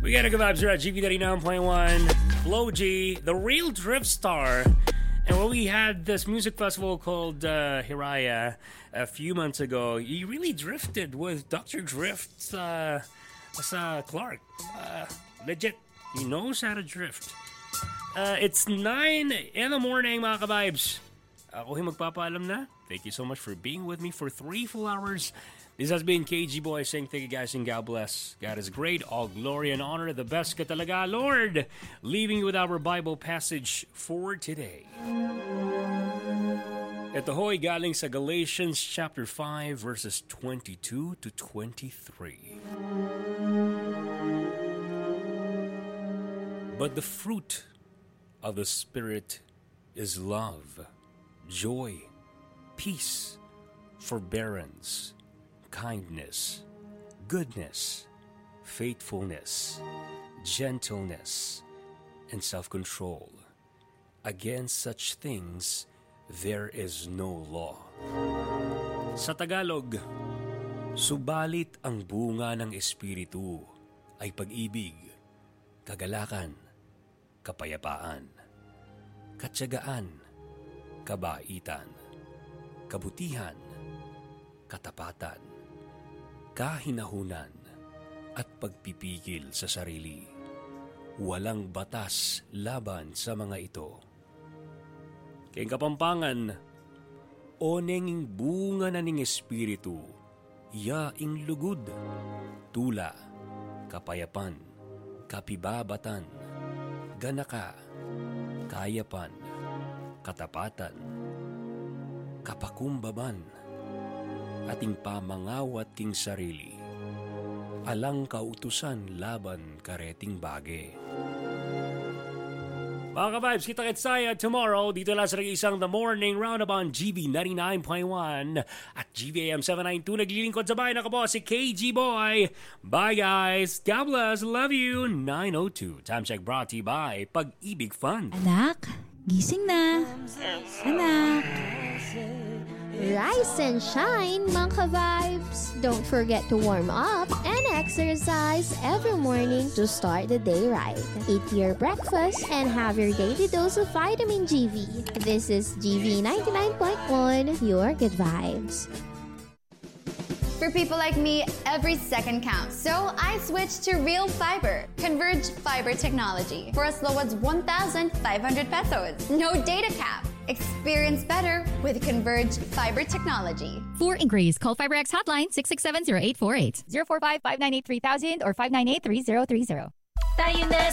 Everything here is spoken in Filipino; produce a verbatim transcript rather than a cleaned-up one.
We got a good vibes here at G V ninety-nine point one. Flo G, the real drift star. And when we had this music festival called uh, Hiraya a few months ago, he really drifted with Doctor Drift uh, sa Clark. Uh, legit, he knows how to drift. Uh, it's nine in the morning, mga ka-vibes. Ako yung magpapaalam na. Thank you so much for being with me for three full hours. This has been K G Boy saying thank you guys and God bless. God is great. All glory and honor. The best ka talaga, Lord. Leaving you with our Bible passage for today. Ito ho'y galing sa Galatians chapter five verses twenty-two to twenty-three. But the fruit of the Spirit is love, joy, peace, forbearance, kindness, goodness, faithfulness, gentleness, and self-control. Against such things, there is no law. Sa Tagalog, subalit ang bunga ng Espiritu ay pag-ibig, kagalakan, kapayapaan, katyagaan, kabaitan, kabutihan, katapatan, kahinahunan, at pagpipigil sa sarili. Walang batas laban sa mga ito. Kaya Kapampangan, oneng bunga na ning Espiritu, yaing lugod, tula, kapayapan, kapibabatan, ganaka, kayapan, katapatan, kapakumbaban, ating pamangawat king sarili, alang kautusan laban kareting bage. Mga ka-vibes, kita-kits tayo tomorrow dito lang sa isang The Morning Roundup on G V ninety-nine point one at G V A M seven ninety-two. Naglilingkod sa bahay na kapo si K G Boy. Bye guys, God bless, love you. Nine oh two, time check brought to you by Pag-ibig Fund. Anak, gising na. Anak. Rise and shine, mga ka-vibes! Don't forget to warm up and exercise every morning to start the day right. Eat your breakfast and have your daily dose of vitamin G V. This is G V ninety-nine point one, your good vibes. For people like me, every second counts. So I switched to Real Fiber, Converge Fiber Technology, for as low as one thousand five hundred pesos. No data cap. Experience better with Converge Fiber Technology. For inquiries, call FiberX hotline six six seven zero eight four eight, zero four five, five nine eight three thousand or five nine eight three zero three zero. Tayo na